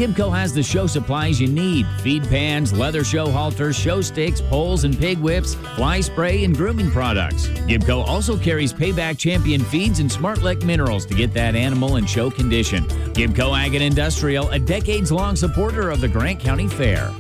Gibco has the show supplies you need: feed pans, leather show halters, show sticks, poles and pig whips, fly spray, and grooming products. Gibco also carries Payback Champion feeds and Smartlek minerals to get that animal in show condition. Gibco Ag and Industrial, a decades-long supporter of the Grant County Fair.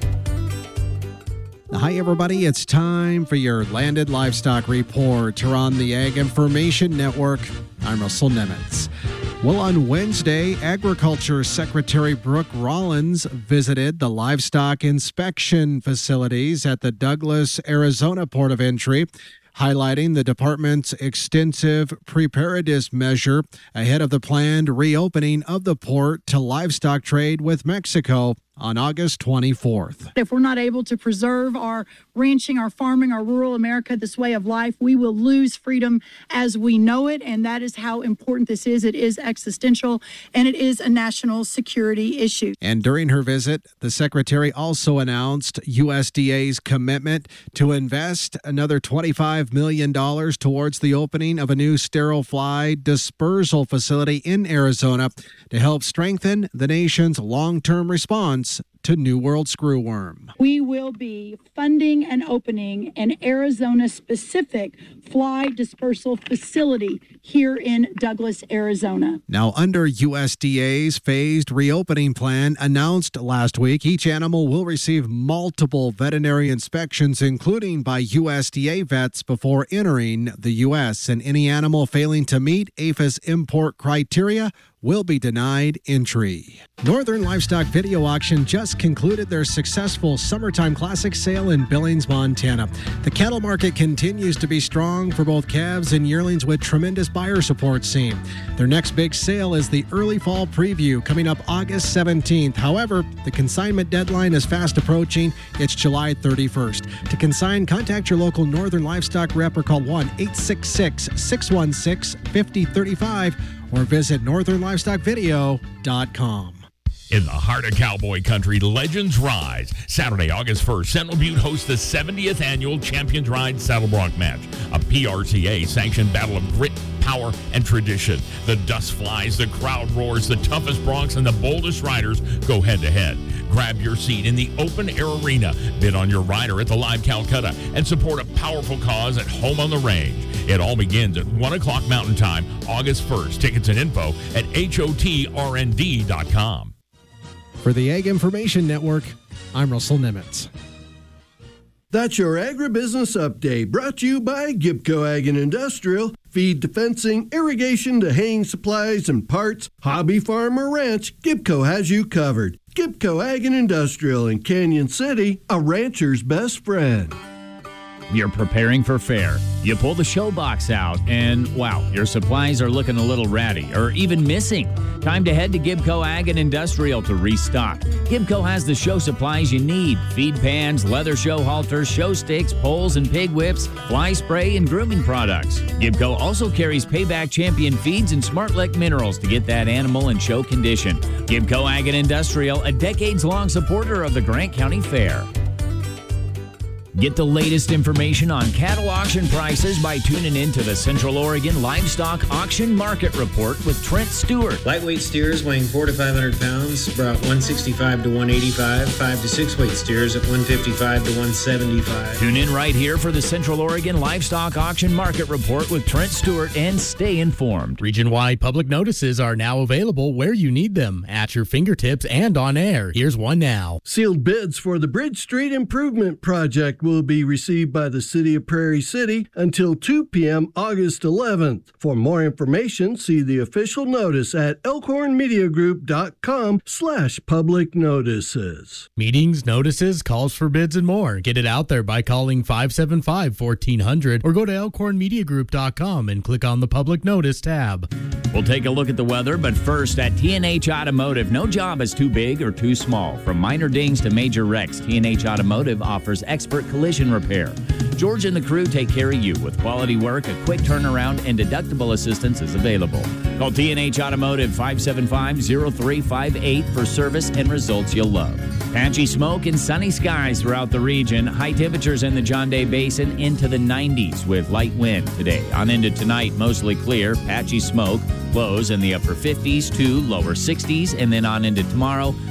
Hi, everybody. It's time for your Landed Livestock Report here on the Ag Information Network. I'm Russell Nemitz. Well, on Wednesday, Agriculture Secretary Brooke Rollins visited the livestock inspection facilities at the Douglas, Arizona port of entry, highlighting the department's extensive preparedness measure ahead of the planned reopening of the port to livestock trade with Mexico on August 24th. If we're not able to preserve our ranching, our farming, our rural America, this way of life, we will lose freedom as we know it, and that is how important this is. It is existential, and it is a national security issue. And during her visit, the secretary also announced USDA's commitment to invest another $25 million towards the opening of a new sterile fly dispersal facility in Arizona to help strengthen the nation's long-term response to New World screwworm. We will be funding and opening an Arizona-specific fly dispersal facility here in Douglas, Arizona. Now, under USDA's phased reopening plan announced last week, each animal will receive multiple veterinary inspections, including by USDA vets, before entering the U.S., and any animal failing to meet APHIS import criteria will be denied entry. Northern Livestock Video Auction just concluded their successful Summertime Classic sale in Billings, Montana. The cattle market continues to be strong for both calves and yearlings, with tremendous buyer support seen. Their next big sale is the early fall preview coming up August 17th. However, the consignment deadline is fast approaching. It's July 31st. To consign, contact your local Northern Livestock rep or call 1-866-616-5035 or visit northernlivestockvideo.com. In the heart of cowboy country, legends rise. Saturday, August 1st, Sentinel Butte hosts the 70th annual Champions Ride Saddle Bronc match, a PRCA-sanctioned battle of grit, power, and tradition. The dust flies, the crowd roars, the toughest broncs and the boldest riders go head-to-head. Grab your seat in the open-air arena, bid on your rider at the Live Calcutta, and support a powerful cause at home on the range. It all begins at 1 o'clock Mountain Time, August 1st. Tickets and info at hotrnd.com. For the Ag Information Network, I'm Russell Nemitz. That's your agribusiness update, brought to you by Gibco Ag and Industrial. Feed to fencing, irrigation to haying supplies and parts, hobby, farm, or ranch, Gibco has you covered. Gibco Ag and Industrial in Canyon City, a rancher's best friend. You're preparing for fair. You pull the show box out, and wow, your supplies are looking a little ratty or even missing. Time to head to Gibco Ag and Industrial to restock. Gibco has the show supplies you need: feed pans, leather show halters, show sticks, poles and pig whips, fly spray, and grooming products. Gibco also carries Payback Champion feeds and Smartlek minerals to get that animal in show condition. Gibco Ag and Industrial, a decades-long supporter of the Grant County Fair. Get the latest information on cattle auction prices by tuning in to the Central Oregon Livestock Auction Market Report with Trent Stewart. Lightweight steers weighing 400 to 500 pounds brought 165 to 185. 5 to 6 weight steers at 155 to 175. Tune in right here for the Central Oregon Livestock Auction Market Report with Trent Stewart and stay informed. Region-wide public notices are now available where you need them, at your fingertips and on air. Here's one now. Sealed bids for the Bridge Street Improvement Project will be received by the City of Prairie City until 2 p.m. August 11th. For more information, see the official notice at elkhornmediagroup.com/public notices. Meetings, notices, calls for bids, and more. Get it out there by calling 575-1400 or go to elkhornmediagroup.com and click on the public notice tab. We'll take a look at the weather, but first at T&H Automotive, no job is too big or too small. From minor dings to major wrecks, T&H Automotive offers expert collision repair. George and the crew take care of you with quality work, a quick turnaround, and deductible assistance is available. Call T&H Automotive 575-0358 for service and results you'll love. Patchy smoke and sunny skies throughout the region. High temperatures in the John Day Basin into the 90s with light wind today. On into tonight, mostly clear. Patchy smoke, lows in the upper 50s to lower 60s, and then on into tomorrow,